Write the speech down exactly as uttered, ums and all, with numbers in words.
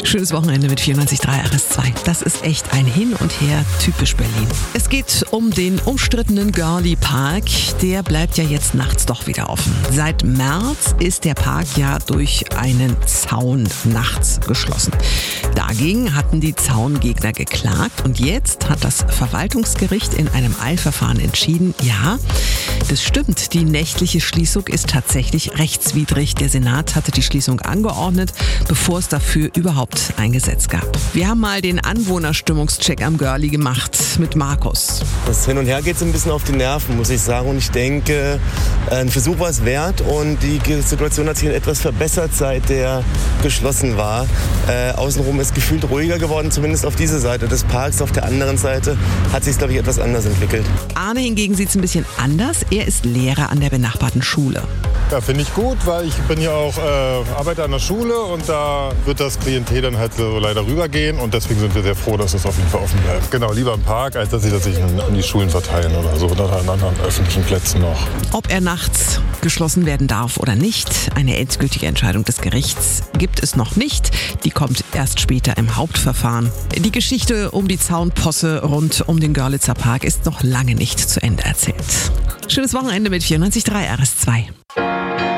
Schönes Wochenende mit vierundneunzig Komma drei R S zwei. Das ist echt ein Hin und Her typisch Berlin. Es geht um den umstrittenen Görli Park. Der bleibt ja jetzt nachts doch wieder offen. Seit März ist der Park ja durch einen Zaun nachts geschlossen. Dagegen hatten die Zaungegner geklagt und jetzt hat das Verwaltungsgericht in einem Eilverfahren entschieden, ja, das stimmt, die nächtliche Schließung ist tatsächlich rechtswidrig. Der Senat hatte die Schließung angeordnet, bevor es dafür überhaupt ein Gesetz gab. Wir haben mal den Anwohnerstimmungscheck am Görli gemacht mit Markus. Das Hin und Her geht so ein bisschen auf die Nerven, muss ich sagen. Und ich denke, ein Versuch war es wert und die Situation hat sich etwas verbessert, seit der geschlossen war. Äh, außenrum ist gefühlt ruhiger geworden, zumindest auf dieser Seite des Parks. Auf der anderen Seite hat sich, glaube ich, etwas anders entwickelt. Arne hingegen sieht es ein bisschen anders. Er ist Lehrer an der benachbarten Schule. Ja, finde ich gut, weil ich bin ja auch äh, arbeite an der Schule und da wird das Klientel dann halt so leider rübergehen und deswegen sind wir sehr froh, dass es auf jeden Fall offen bleibt. Genau, lieber im Park, als dass sie das sich an die Schulen verteilen oder so oder an anderen öffentlichen Plätzen noch. Ob er nachts geschlossen werden darf oder nicht, eine endgültige Entscheidung des Gerichts gibt es noch nicht. Die kommt erst später im Hauptverfahren. Die Geschichte um die Zaunposse rund um den Görlitzer Park ist noch lange nicht zu Ende erzählt. Schönes Wochenende mit vierundneunzig Komma drei R S zwei.